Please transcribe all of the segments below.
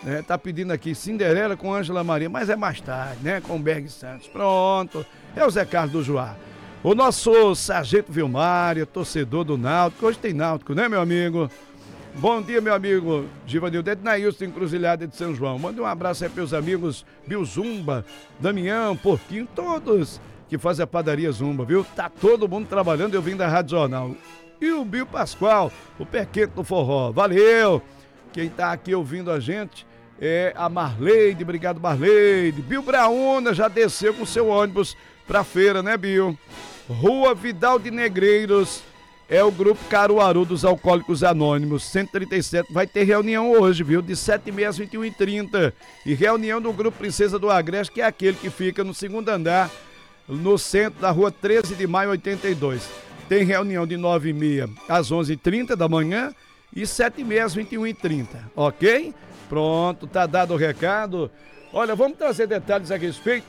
Tá pedindo aqui Cinderela com Ângela Maria, mas é mais tarde, né? Com o Berg Santos. Pronto. É o Zé Carlos do Joá. O nosso Sargento Vilmário, torcedor do Náutico. Hoje tem Náutico, né, meu amigo? Bom dia, meu amigo Givanildo Ednailson, Encruzilhada de São João. Manda um abraço aí para os amigos Bill Zumba, Damião, Porquinho, todos que fazem a padaria Zumba, viu? Tá todo mundo trabalhando, eu vim da Rádio Jornal. E o Bill Pascoal, o pé quente do forró. Valeu! Quem tá aqui ouvindo a gente é a Marleide, obrigado Marleide. Bill Brauna já desceu com seu ônibus pra feira, né, Bill? Rua Vidal de Negreiros, é o grupo Caruaru dos Alcoólicos Anônimos, 137. Vai ter reunião hoje, viu? De 7h30 às 21h30. E reunião do grupo Princesa do Agreste, que é aquele que fica no segundo andar, no centro da rua 13 de maio, 82. Tem reunião de 9h30 às 11h30 da manhã e 7h30 às 21h30, ok? Pronto, tá dado o recado. Olha, vamos trazer detalhes a respeito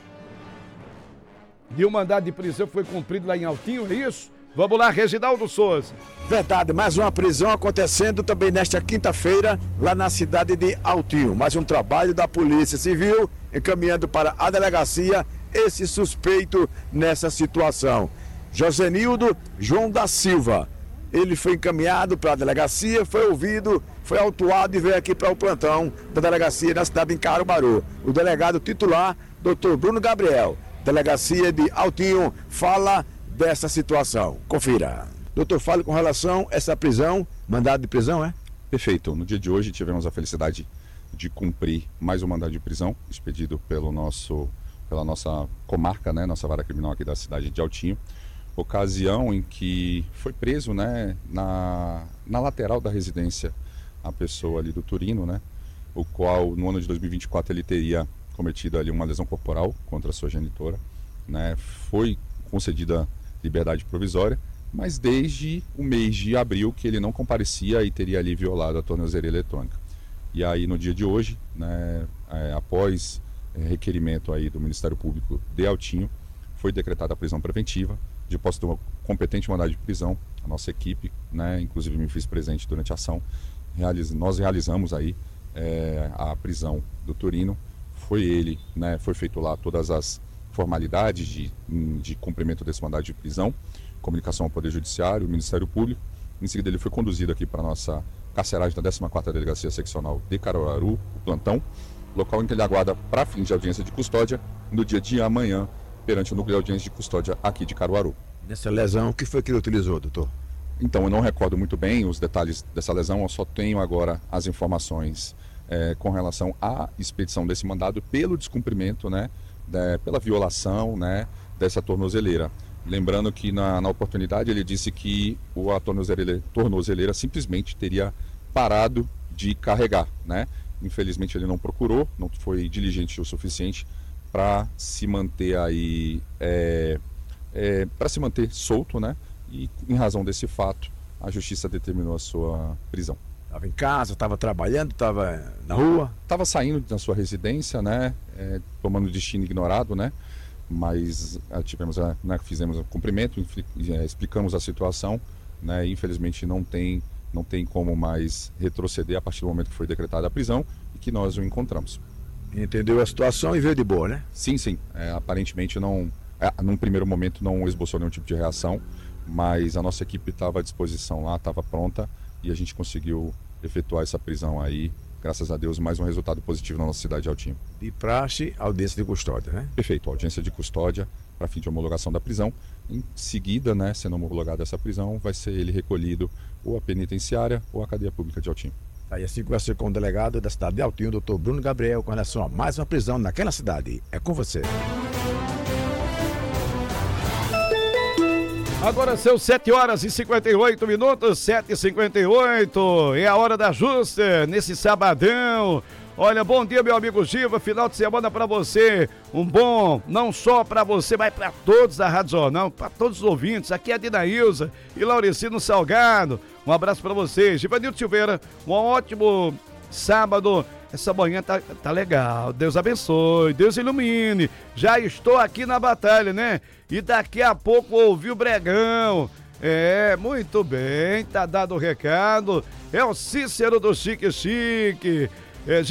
de um mandado de prisão que foi cumprido lá em Altinho, é isso? Vamos lá, Reginaldo Souza. Verdade, mais uma prisão acontecendo também nesta quinta-feira, lá na cidade de Altinho. Mais um trabalho da Polícia Civil, encaminhando para a delegacia esse suspeito nessa situação. Josenildo João da Silva. Ele foi encaminhado para a delegacia, foi ouvido, foi autuado e veio aqui para o plantão da delegacia na cidade de Caruaru. O delegado titular, Dr. Bruno Gabriel, delegacia de Altinho, fala dessa situação. Confira. Doutor, fale com relação a essa prisão, mandado de prisão, é? Perfeito. No dia de hoje tivemos a felicidade de cumprir mais um mandado de prisão, expedido pela nossa comarca, né, nossa vara criminal aqui da cidade de Altinho. Ocasião em que foi preso, né, na lateral da residência a pessoa ali do Turino, né, o qual no ano de 2024 ele teria cometido ali uma lesão corporal contra a sua genitora, né, foi concedida liberdade provisória, mas desde o mês de abril que ele não comparecia e teria ali violado a tornozeleira eletrônica. E aí no dia de hoje, né, após requerimento aí do Ministério Público de Altinho, foi decretada a prisão preventiva, de posse de uma competente mandado de prisão. A nossa equipe, né, inclusive me fiz presente durante a ação, nós realizamos aí a prisão do Turino. Foi feito lá todas as formalidades de cumprimento desse mandado de prisão, comunicação ao Poder Judiciário, o Ministério Público. Em seguida ele foi conduzido aqui para a nossa carceragem da 14ª Delegacia Seccional de Caruaru, o plantão, local em que ele aguarda para fim de audiência de custódia no dia de amanhã, perante o núcleo de audiência de custódia aqui de Caruaru. Nessa lesão, o que foi que ele utilizou, doutor? Então, eu não recordo muito bem os detalhes dessa lesão, eu só tenho agora as informações com relação à expedição desse mandado pelo descumprimento, né, pela violação, né, dessa tornozeleira. Lembrando que na oportunidade ele disse que a tornozeleira simplesmente teria parado de carregar, né? Infelizmente ele não procurou, não foi diligente o suficiente para se manter aí, para se manter solto, né? E em razão desse fato, a justiça determinou a sua prisão. Estava em casa, estava trabalhando, estava na rua? Estava saindo da sua residência, né? Tomando destino ignorado, né? Mas fizemos o cumprimento, explicamos a situação, né? E infelizmente não tem como mais retroceder a partir do momento que foi decretada a prisão e que nós o encontramos. Entendeu a situação e veio de boa, né? Sim. Aparentemente não, num primeiro momento não esboçou nenhum tipo de reação, mas a nossa equipe estava à disposição lá, estava pronta e a gente conseguiu efetuar essa prisão aí, graças a Deus, mais um resultado positivo na nossa cidade de Altinho. De praxe, audiência de custódia, né? Perfeito, audiência de custódia para fim de homologação da prisão. Em seguida, né, sendo homologada essa prisão, vai ser ele recolhido ou à penitenciária ou à cadeia pública de Altinho. Aí assim conversei com o delegado da cidade de Altinho, o doutor Bruno Gabriel, com relação a mais uma prisão naquela cidade. É com você. Agora são 7h58, 7h58, é a hora da justa, nesse sabadão. Olha, bom dia, meu amigo Giva, final de semana pra você, um bom, não só pra você, mas pra todos da Rádio Jornal, pra todos os ouvintes. Aqui é a Dinailza e Lauricino Salgado, um abraço pra você. Givanildo Silveira, um ótimo sábado. Essa manhã tá legal, Deus abençoe, Deus ilumine. Já estou aqui na batalha, né? E daqui a pouco ouvi o Bregão. Muito bem, tá dado o recado. É o Cícero do Chique Chique.